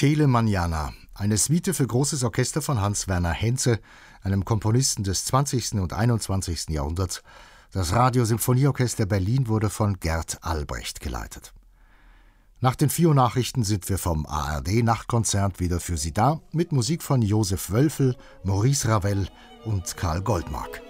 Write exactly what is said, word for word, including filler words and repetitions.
Michele Manjana, eine Suite für großes Orchester von Hans Werner Henze, einem Komponisten des zwanzigsten und einundzwanzigsten Jahrhunderts. Das Radiosymphonieorchester Berlin wurde von Gert Albrecht geleitet. Nach den vier Uhr Nachrichten sind wir vom A R D-Nachtkonzert wieder für Sie da, mit Musik von Josef Wölfel, Maurice Ravel und Karl Goldmark.